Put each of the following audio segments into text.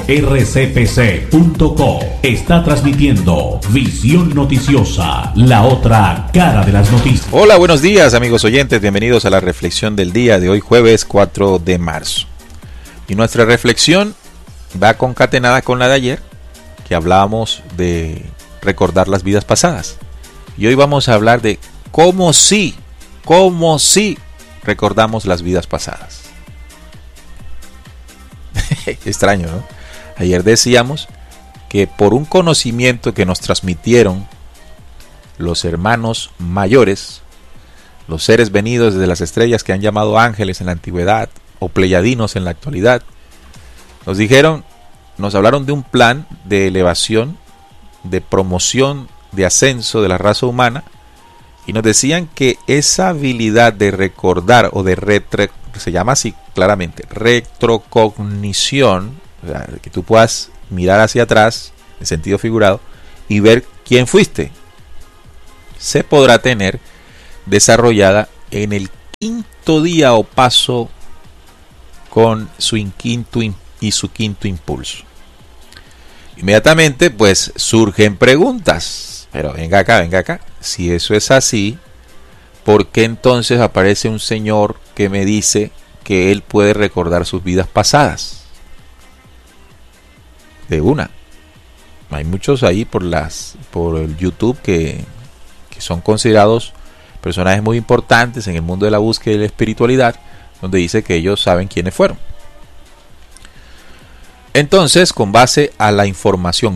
rcpc.co está transmitiendo Visión Noticiosa, la otra cara de las noticias. Hola, buenos días amigos oyentes, bienvenidos a la reflexión del día de hoy, jueves 4 de marzo. Y nuestra reflexión va concatenada con la de ayer, que hablábamos de recordar las vidas pasadas. Y hoy vamos a hablar de cómo sí recordamos las vidas pasadas. Extraño, ¿no? Ayer decíamos que por un conocimiento que nos transmitieron los hermanos mayores, los seres venidos desde las estrellas que han llamado ángeles en la antigüedad o pleyadinos en la actualidad, nos hablaron de un plan de elevación, de promoción, de ascenso de la raza humana, y nos decían que esa habilidad de recordar o de se llama así claramente, retrocognición, o sea, que tú puedas mirar hacia atrás en sentido figurado y ver quién fuiste, se podrá tener desarrollada en el quinto día o paso con su quinto impulso. Inmediatamente pues surgen preguntas, pero venga acá, si eso es así, ¿por qué entonces aparece un señor que me dice que él puede recordar sus vidas pasadas? De una. Hay muchos ahí por el YouTube que son considerados personajes muy importantes en el mundo de la búsqueda y la espiritualidad, donde dice que ellos saben quiénes fueron. Entonces, con base a la información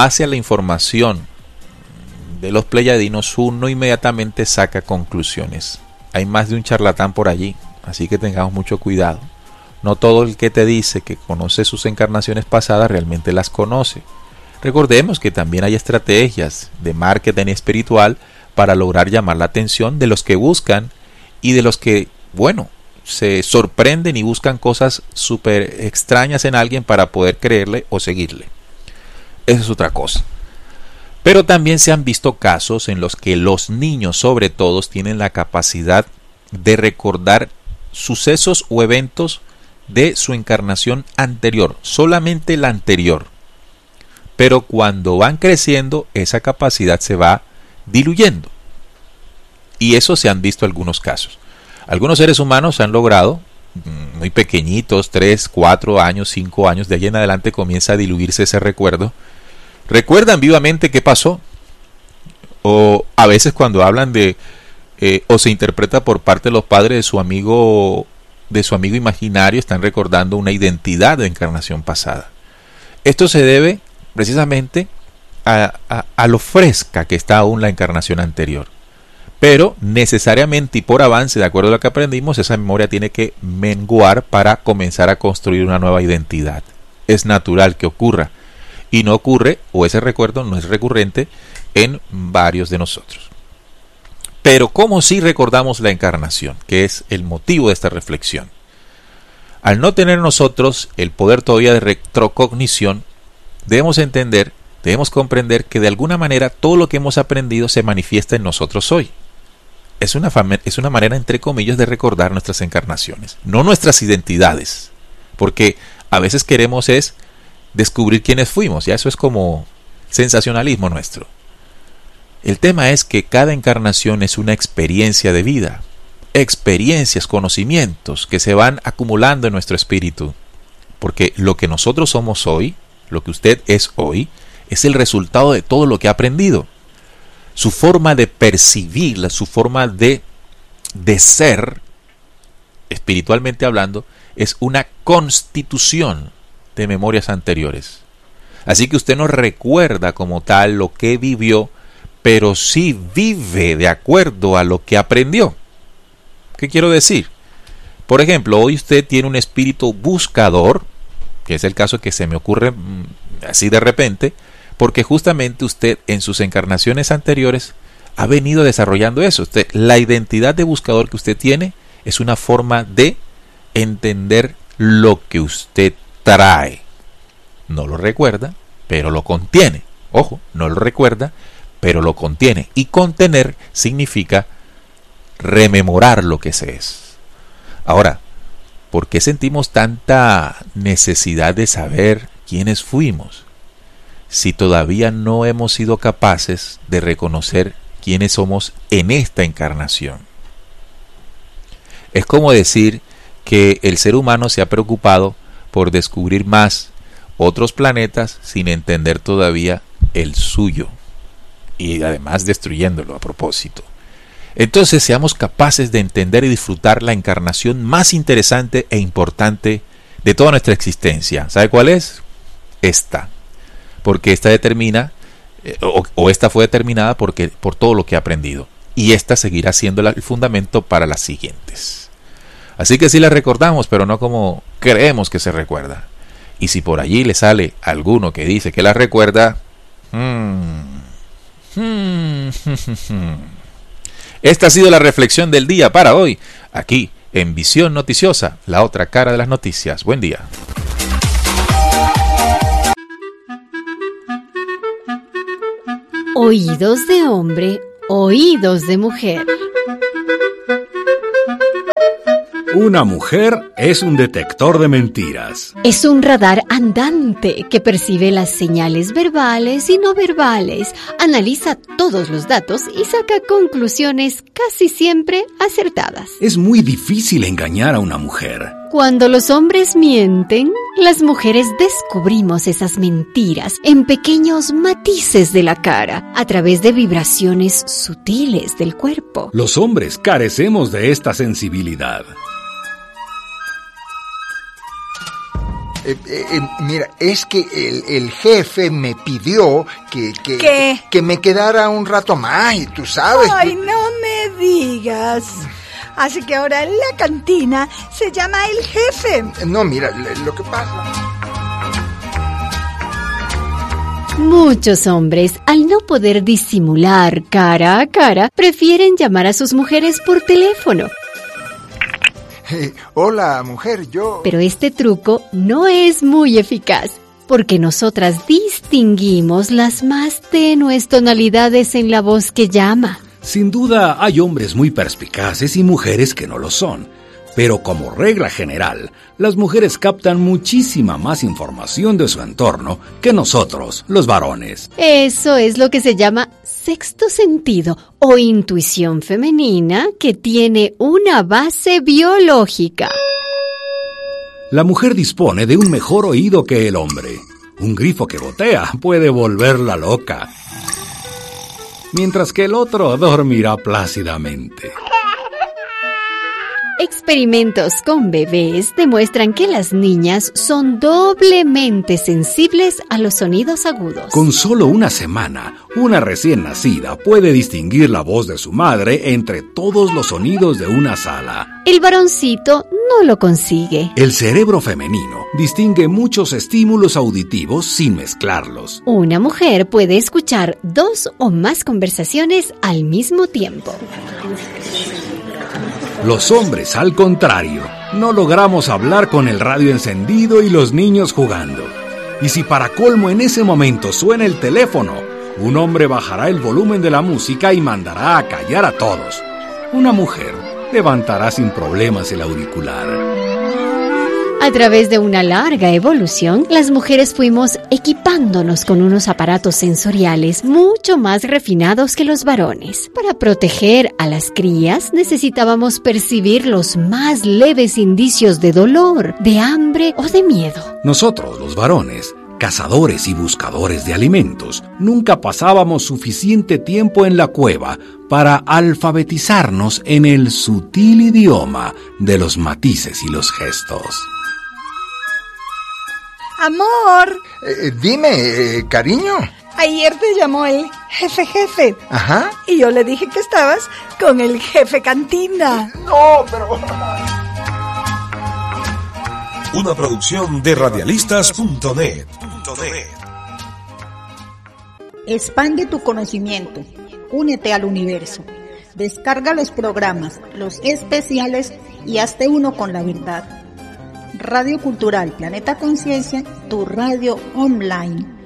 de los pleyadinos, uno inmediatamente saca conclusiones. Hay más de un charlatán por allí, así que tengamos mucho cuidado. No todo el que te dice que conoce sus encarnaciones pasadas realmente las conoce. Recordemos que también hay estrategias de marketing espiritual para lograr llamar la atención de los que buscan y de los que, se sorprenden y buscan cosas súper extrañas en alguien para poder creerle o seguirle. Eso es otra cosa. Pero también se han visto casos en los que los niños, sobre todo, tienen la capacidad de recordar sucesos o eventos de su encarnación anterior, solamente la anterior. Pero cuando van creciendo, esa capacidad se va diluyendo. Y eso se han visto algunos casos. Algunos seres humanos han logrado, muy pequeñitos, 3, 4 años, 5 años, de allí en adelante comienza a diluirse ese recuerdo. Recuerdan vivamente qué pasó. O a veces cuando hablan o se interpreta por parte de los padres de su amigo imaginario, están recordando una identidad de encarnación pasada. Esto se debe precisamente a lo fresca que está aún la encarnación anterior. Pero necesariamente y por avance, de acuerdo a lo que aprendimos, esa memoria tiene que menguar para comenzar a construir una nueva identidad. Es natural que ocurra. Y no ocurre, o ese recuerdo no es recurrente en varios de nosotros. Pero ¿cómo si recordamos la encarnación? Que es el motivo de esta reflexión. Al no tener nosotros el poder todavía de retrocognición, debemos comprender que de alguna manera todo lo que hemos aprendido se manifiesta en nosotros hoy. Es una manera, entre comillas, de recordar nuestras encarnaciones, no nuestras identidades, porque a veces queremos descubrir quiénes fuimos, ya eso es como sensacionalismo nuestro. El tema es que cada encarnación es una experiencia de vida, experiencias, conocimientos que se van acumulando en nuestro espíritu, porque lo que nosotros somos hoy, lo que usted es hoy, es el resultado de todo lo que ha aprendido. Su forma de percibir, su forma de ser, espiritualmente hablando, es una constitución de memorias anteriores. Así que usted no recuerda como tal lo que vivió, pero sí vive de acuerdo a lo que aprendió. ¿Qué quiero decir? Por ejemplo, hoy usted tiene un espíritu buscador, que es el caso que se me ocurre así de repente, porque justamente usted en sus encarnaciones anteriores ha venido desarrollando eso. La identidad de buscador que usted tiene es una forma de entender lo que usted trae. No lo recuerda, pero lo contiene. Ojo, no lo recuerda, pero lo contiene. Y contener significa rememorar lo que se es. Ahora, ¿por qué sentimos tanta necesidad de saber quiénes fuimos si todavía no hemos sido capaces de reconocer quiénes somos en esta encarnación? Es como decir que el ser humano se ha preocupado por descubrir más otros planetas sin entender todavía el suyo, y además destruyéndolo a propósito. Entonces seamos capaces de entender y disfrutar la encarnación más interesante e importante de toda nuestra existencia. ¿Sabe cuál es? Esta. Porque esta determina, o esta fue determinada por todo lo que ha aprendido. Y esta seguirá siendo el fundamento para las siguientes. Así que sí la recordamos, pero no como creemos que se recuerda. Y si por allí le sale alguno que dice que la recuerda, esta ha sido la reflexión del día para hoy, aquí en Visión Noticiosa, la otra cara de las noticias. Buen día. Oídos de hombre, oídos de mujer. Una mujer es un detector de mentiras. Es un radar andante que percibe las señales verbales y no verbales, analiza todos los datos y saca conclusiones casi siempre acertadas. Es muy difícil engañar a una mujer. Cuando los hombres mienten, las mujeres descubrimos esas mentiras en pequeños matices de la cara, a través de vibraciones sutiles del cuerpo. Los hombres carecemos de esta sensibilidad. Mira, es que el jefe me pidió que me quedara un rato más, y tú sabes. Ay, no me digas. Así que ahora en la cantina se llama el jefe. No, mira, lo que pasa... Muchos hombres, al no poder disimular cara a cara, prefieren llamar a sus mujeres por teléfono. Hola, mujer, yo... Pero este truco no es muy eficaz, porque nosotras distinguimos las más tenues tonalidades en la voz que llama. Sin duda hay hombres muy perspicaces y mujeres que no lo son, pero como regla general, las mujeres captan muchísima más información de su entorno que nosotros, los varones. Eso es lo que se llama sexto sentido o intuición femenina, que tiene una base biológica. La mujer dispone de un mejor oído que el hombre. Un grifo que gotea puede volverla loca, mientras que el otro dormirá plácidamente. Experimentos con bebés demuestran que las niñas son doblemente sensibles a los sonidos agudos. Con solo una semana, una recién nacida puede distinguir la voz de su madre entre todos los sonidos de una sala. El varoncito no lo consigue. El cerebro femenino distingue muchos estímulos auditivos sin mezclarlos. Una mujer puede escuchar 2 o más conversaciones al mismo tiempo. Los hombres, al contrario, no logramos hablar con el radio encendido y los niños jugando. Y si para colmo en ese momento suena el teléfono, un hombre bajará el volumen de la música y mandará a callar a todos. Una mujer levantará sin problemas el auricular. A través de una larga evolución, las mujeres fuimos equipándonos con unos aparatos sensoriales mucho más refinados que los varones. Para proteger a las crías, necesitábamos percibir los más leves indicios de dolor, de hambre o de miedo. Nosotros, los varones, cazadores y buscadores de alimentos, nunca pasábamos suficiente tiempo en la cueva para alfabetizarnos en el sutil idioma de los matices y los gestos. Amor. Dime, cariño. Ayer te llamó el jefe. Ajá. Y yo le dije que estabas con el jefe cantina. No, pero... Una producción de radialistas.net. Expande tu conocimiento. Únete al universo. Descarga los programas, los especiales y hazte uno con la verdad. Radio Cultural Planeta Conciencia, tu radio online.